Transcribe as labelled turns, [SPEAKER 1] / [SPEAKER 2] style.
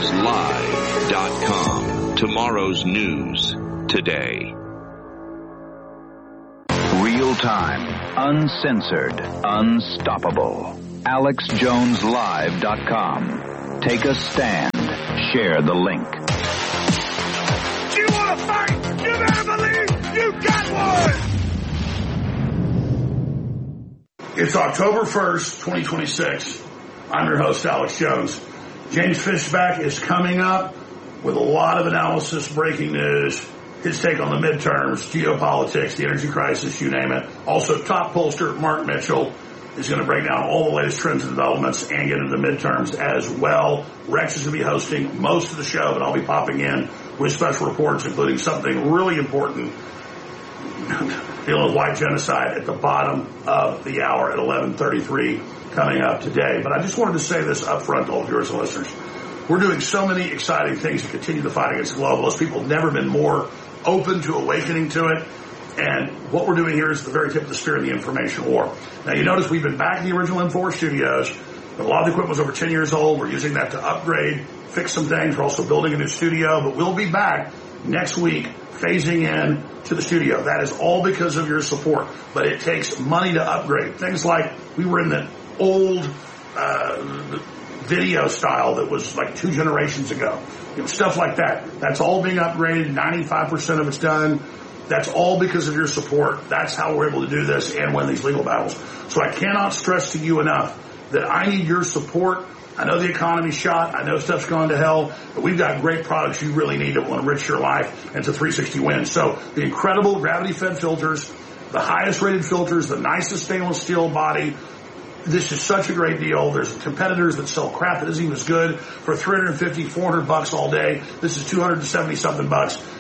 [SPEAKER 1] AlexJonesLive.com. Tomorrow's news today.
[SPEAKER 2] Real time, uncensored, unstoppable. AlexJonesLive.com. Take a stand. Share the link.
[SPEAKER 3] You want to fight? You better believe you got one! It's October 1st, 2026. I'm your host, Alex Jones. James Fishback is coming up with a lot of analysis, breaking news, his take on the midterms, geopolitics, the energy crisis, you name it. Also, top pollster Mark Mitchell is going to break down all the latest trends and developments and get into the midterms as well. Rex is going to be hosting most of the show, but I'll be popping in with special reports, including something really important dealing with white genocide at the bottom of the hour at 11:33 coming up today. But I just wanted to say this up front to all viewers and listeners. We're doing so many exciting things to continue the fight against globalists. People have never been more open to awakening to it. And what we're doing here is the very tip of the spear of the information war. Now, you notice we've been back in the original M4 studios. A lot of the equipment was over 10 years old. We're using that to upgrade, fix some things. We're also building a new studio. But we'll be back next week, phasing in to the studio. That is all because of your support. But it takes money to upgrade. Things like we were in the old video style that was like 2 generations ago. You know, stuff like that. That's all being upgraded. 95% of it's done. That's all because of your support. That's how we're able to do this and win these legal battles. So I cannot stress to you enough that I need your support. I know the economy's shot. I know stuff's gone to hell, but we've got great products you really need that will enrich your life, and it's a 360 win. So the incredible gravity-fed filters, the highest rated filters, the nicest stainless steel body. This is such a great deal. There's competitors that sell crap that isn't even as good for $350, $400 all day. This is $270 something bucks.